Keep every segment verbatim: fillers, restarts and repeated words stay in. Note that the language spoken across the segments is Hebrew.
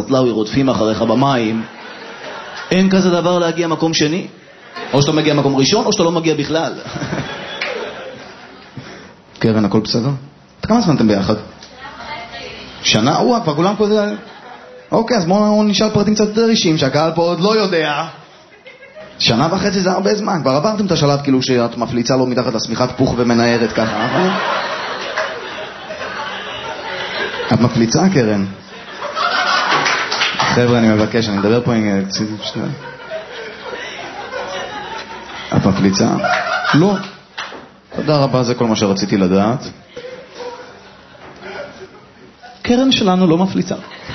קטלאוי רודפים אחריך במים, אין כזה דבר להגיע מקום שני. או שאתה מגיע מקום ראשון, או שאתה לא מגיע בכלל. קרן, הכל בסדר? כמה זמן אתם ביחד? שנה? וואו, כבר כולם פה זה... אוקיי, אז בואו נשאל פרטים קצת יותר אישיים, שהקהל פה עוד לא יודע. שנה וחצי זה הרבה זמן. כבר עברתם את השלב כאילו שאת מפליצה לו מתחת לשמיכת פוך ומנערת ככה, נכון? את מפליצה, קרן? חבר'ה, אני מבקש, אני מדבר פה עם... את מפליצה? לא. תודה רבה, זה כל מה שרציתי לדעת. קרן שלנו לא מפליצה.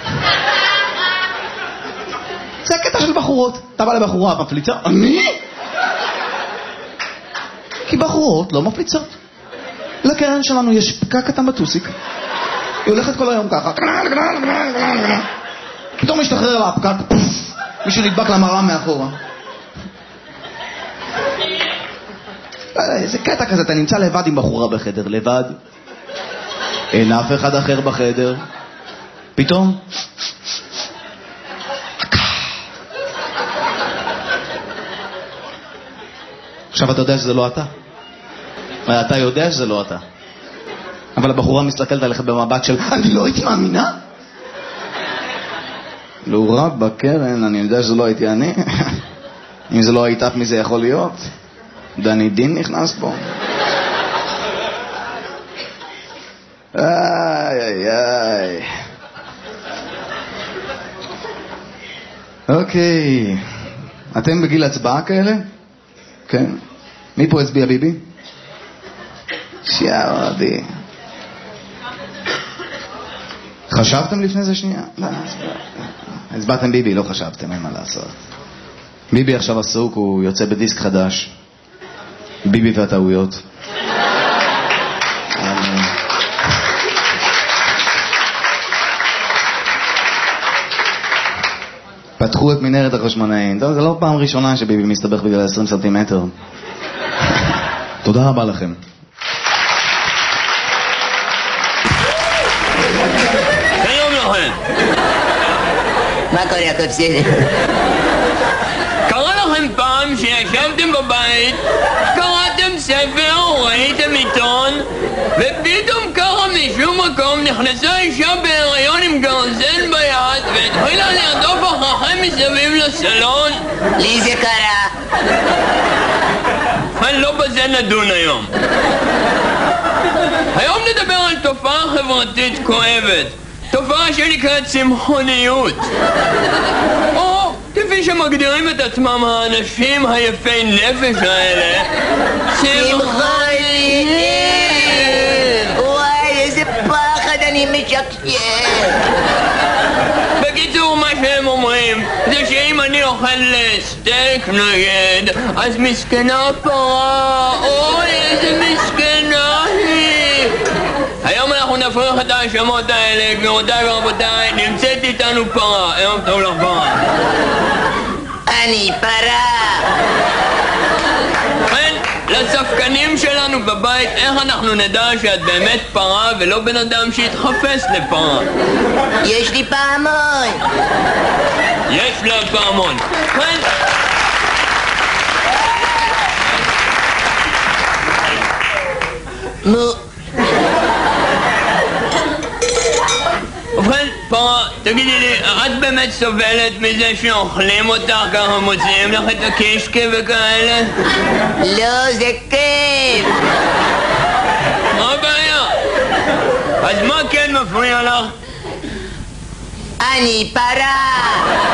זה הקטע של בחורות. אתה בא לבחורה, את מפליצה? אני? כי בחורות לא מפליצות. לקרן שלנו יש פקק קטן בטוסיק. היא הולכת כל היום ככה. פתאום משתחרר לה הפקק. מישהו נדבק למראה מאחורה. זה קטע כזה, אתה נמצא לבד עם בחורה בחדר, לבד. אין אף אחד אחר בחדר. פתאום עכשיו אתה יודע שזה לא אתה. אתה יודע שזה לא אתה. אבל הבחורה מסתכלת עליך במבט של אני לא הייתי מאמינה. לא רב בקרן, אני יודע שזה לא הייתי אני. אם זה לא היית את, מי זה יכול להיות? דני דין נכנס פה. איי איי איי. אוקיי, אתם בגיל הצבעה כאלה? כן. מי פה הצביע ביבי? שיערדי. חשבתם לפני זה שנייה? לא, הצבעתם ביבי, לא חשבתם, אין מה לעשות. ביבי עכשיו עסוק, הוא יוצא בדיסק חדש. ביבי והטעויות. פתחו את מנהרת החשמונאים. טוב, זה לא פעם ראשונה שביבי מסתבך בגלל עשרים סנטימטר. תודה רבה לכם. שלום לכם. מה קורה, יעקב? בסדר? קרה לכם פעם שישבתם בבית, קראתם ספר או ראיתם עיתון, ופתאום ככה משום מקום נכנסה אישה בהיריון עם גרזן ביד והתחילה לרדוף אחריכם מסביב לסלון? לי זה קרה. אני לא בזה נדון היום. היום נדבר על תופעה חברתית כואבת, תופעה שנקראת צמחוניות, או כפי שמגדירים את עצמם האנשים היפי נפש האלה, צמחונים. וואי, איזה פחד, אני משקשק. בקיצור, מה שהם אומרים זה שאם אני אוכל סטייק נגד, אז מסכנה פרה, אוי איזה מסכנה היא. היום אנחנו נפריך את האשמות האלה, גבירותיי ורבותיי. נמצאת איתנו פרה. ערב טוב לך פרה. אני פרה. כן, לספקנים שלנו בבית, איך אנחנו נדע שאת באמת פרה ולא בן אדם שהתחפש לפרה? יש לי פעמון. יש לה פעמון. כן. מו. ובכן, פרה, תגידי לי, את באמת סובלת מזה שאוכלים אותך ככה, מוציאים לך את הקישקה וכאלה? לא, זה כיף. מה הבעיה? אז מה כן מפריע לך? אני פרה.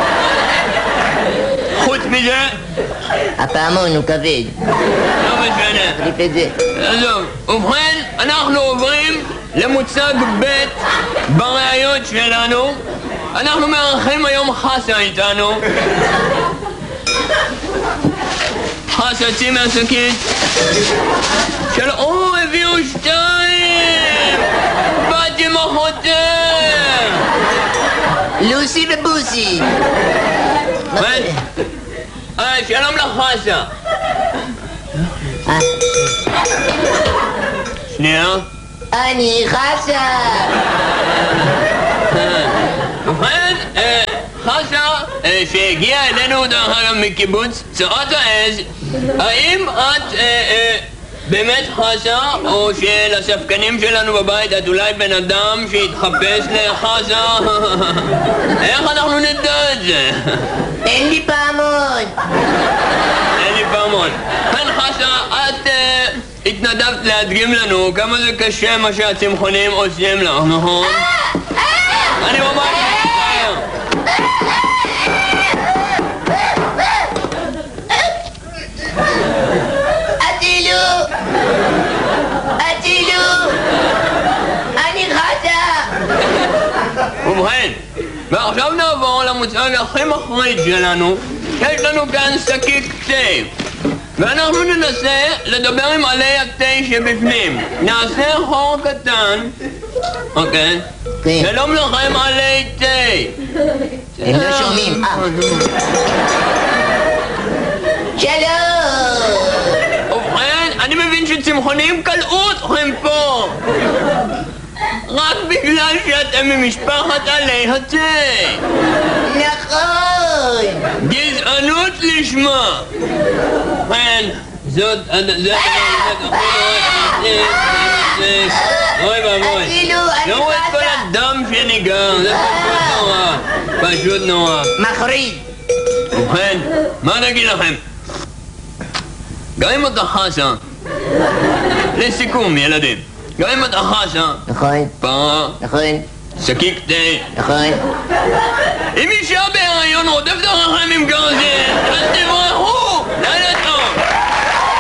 חוץ מזה? הפעמון הוא כבד. לא משנה. תחליף את זה. עזוב. ובכן, אנחנו עוברים למוצג ב' בראיות שלנו. אנחנו מארחים היום חסה איתנו. חסה, צאי מהשקית. של... או, הביאו שתיים! בת עם אחותם! לוסי ובוסי. אה, שלום לך חסה. שנייה. אני חסה. ובכן, חסה אה, שהגיעה אלינו דרך אגב מקיבוץ צורת העז, האם את אה, אה, באמת חסה, או שלספקנים שלנו בבית את אולי בן אדם שהתחפש לחסה? איך אנחנו נדע את זה? אין לי פעמון. אין לי פעמון. כן חסה, את אה, התנדבת להדגים לנו כמה זה קשה מה שהצמחונים עושים לך, נכון? אני ממש מצטער. אטילו! אטילו! אני חסה! ובכן, ועכשיו נעבור למוצג הכי מחריד שלנו. יש לנו כאן שקיק תה, ואנחנו ננסה לדבר עם עלי התה שבפנים. נעשה חור קטן, אוקיי? כן. שלום לכם עלי תה. הם לא שומעים. אה. שלום! ובכן, אני מבין שצמחונים קלעו אתכם פה רק בגלל שאתם ממשפחת עלי התה. נכון! גזענות לשמה. ובכן, זאת... זה... אוי ואבוי. אטילו, אני ראו את כל חסה. הדם שניגר, זה פשוט נורא. פשוט נורא. מחריד. ובכן, מה נגיד לכם? גם אם אתה חסה, לסיכום ילדים, גם אם אתה חסה, נכון, פרה, נכון, שקיק תה, נכון. אם אישה בהיריון רודפת אחריכם עם גרזן, אז תברחו!